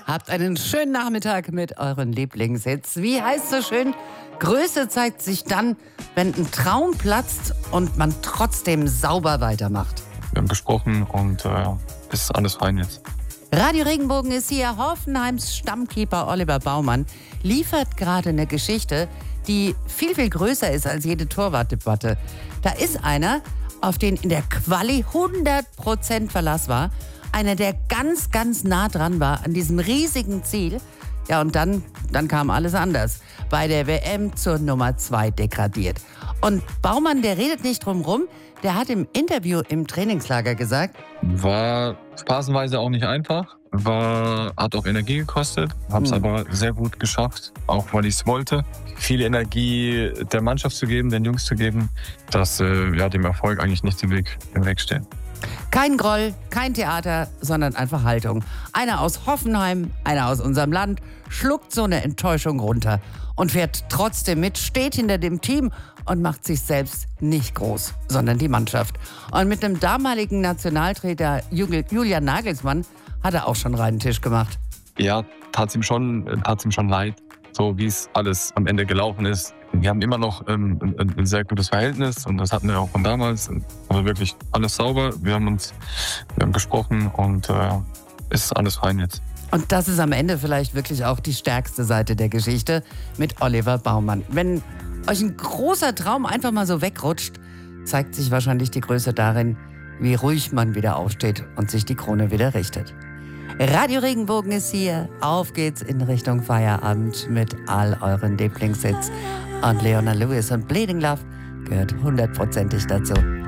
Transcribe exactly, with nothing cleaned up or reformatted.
Habt einen schönen Nachmittag mit euren Lieblingshits. Wie heißt so schön? Größe zeigt sich dann, wenn ein Traum platzt und man trotzdem sauber weitermacht. Wir haben gesprochen und äh, ist alles fein jetzt. Radio Regenbogen ist hier. Hoffenheims Stammkeeper Oliver Baumann liefert gerade eine Geschichte, die viel, viel größer ist als jede Torwartdebatte. Da ist einer, auf den in der Quali hundert Prozent Verlass war. Einer, der ganz, ganz nah dran war an diesem riesigen Ziel. Ja, und dann, dann kam alles anders. Bei der W M zur Nummer zwei degradiert. Und Baumann, der redet nicht drum rum, der hat im Interview im Trainingslager gesagt: War phasenweise auch nicht einfach, war, hat auch Energie gekostet, habe es Hm. aber sehr gut geschafft, auch weil ich es wollte. Viel Energie der Mannschaft zu geben, den Jungs zu geben, dass äh, ja, dem Erfolg eigentlich nichts im Weg, im Weg steht. Kein Groll, kein Theater, sondern einfach Haltung. Einer aus Hoffenheim, einer aus unserem Land, schluckt so eine Enttäuschung runter und fährt trotzdem mit, steht hinter dem Team und macht sich selbst nicht groß, sondern die Mannschaft. Und mit dem damaligen Nationaltrainer Julian Nagelsmann hat er auch schon reinen Tisch gemacht. Ja, tat's ihm schon, tat's ihm schon leid, so wie es alles am Ende gelaufen ist. Wir haben immer noch ähm, ein, ein sehr gutes Verhältnis und das hatten wir auch von damals. Also wirklich alles sauber. Wir haben uns wir haben gesprochen und äh, ist alles fein jetzt. Und das ist am Ende vielleicht wirklich auch die stärkste Seite der Geschichte mit Oliver Baumann. Wenn euch ein großer Traum einfach mal so wegrutscht, zeigt sich wahrscheinlich die Größe darin, wie ruhig man wieder aufsteht und sich die Krone wieder richtet. Radio Regenbogen ist hier. Auf geht's in Richtung Feierabend mit all euren Lieblingshits. Und Leona Lewis und Bleeding Love gehört hundertprozentig dazu.